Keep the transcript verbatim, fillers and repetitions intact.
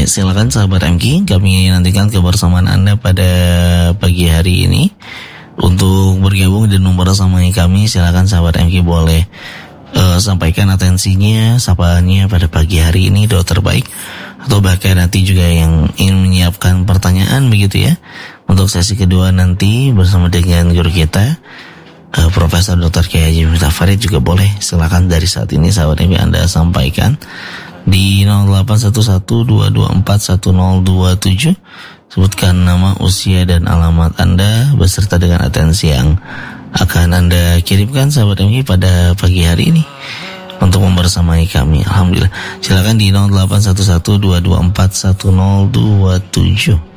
silakan sahabat M K, kami nantikan kebersamaan Anda pada pagi hari ini. Untuk bergabung dan membersamai kami, silakan sahabat M K boleh uh, sampaikan atensinya, sapaannya pada pagi hari ini, doa terbaik, atau bahkan nanti juga yang ingin menyiapkan pertanyaan begitu ya. Untuk sesi kedua nanti bersama dengan guru kita, uh, Profesor Doktor Kiai Haji Miftah Farid, juga boleh silakan dari saat ini sahabat M K Anda sampaikan di nol delapan satu satu dua dua empat satu nol dua tujuh. Sebutkan nama, usia, dan alamat Anda beserta dengan atensi yang akan Anda kirimkan sahabat M K pada pagi hari ini untuk membersamai kami. Alhamdulillah. Silakan di nol delapan satu satu dua dua empat satu nol dua tujuh.